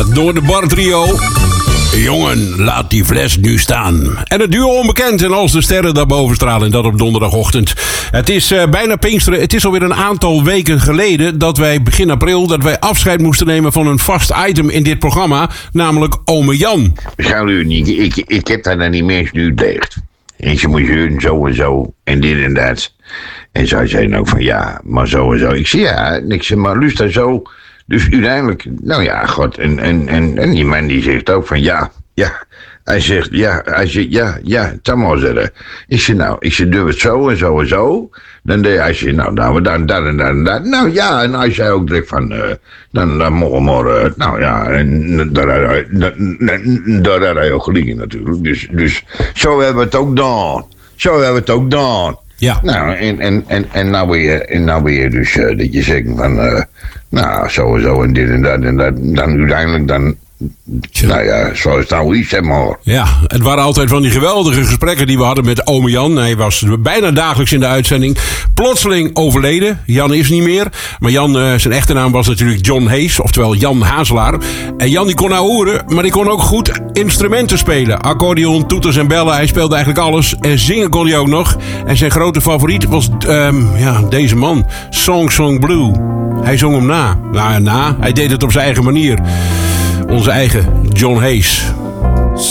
door de bartrio. Jongen, laat die fles nu staan. En het duo onbekend en als de sterren daarboven stralen. En dat op donderdagochtend. Het is bijna Pinksteren. Het is alweer een aantal weken geleden dat wij begin april... dat wij afscheid moesten nemen van een vast item in dit programma. Namelijk Ome Jan. Schouw u niet. Ik heb daar dan die mensen nu dicht. En ze moet hun zo en zo en dit en dat. En zij zei ook van ja, maar zo en zo. Ik zei ja, ik zeg maar luister zo... Dus uiteindelijk, nou ja, god, en die man die zegt ook van ja, hij zegt het zal maar zeggen. Ik zeg doe het zo en zo en zo. Dan deed hij zegt, nou, we dan dat en dat en dat. Nou ja, en hij zei ook direct van, dan mogen we maar, nou ja, en daar had hij ook gelegen natuurlijk. Dus zo hebben we het ook gedaan. Ja. Nou, en nou weer dus dat je zegt van, nou, sowieso en dit en dat en dat. Dan uiteindelijk dan, nou ja, zo is het nou iets, zeg maar. Ja, het waren altijd van die geweldige gesprekken die we hadden met ome Jan. Hij was bijna dagelijks in de uitzending. Plotseling overleden. Jan is niet meer. Maar Jan, zijn echte naam was natuurlijk John Hayes, oftewel Jan Hazelaar. En Jan die kon nou horen, maar die kon ook goed instrumenten spelen. Accordeon, toeters en bellen. Hij speelde eigenlijk alles. En zingen kon hij ook nog. En zijn grote favoriet was deze man. Song Blue. Hij zong hem na. Nou, hij deed het op zijn eigen manier. Onze eigen John Hayes.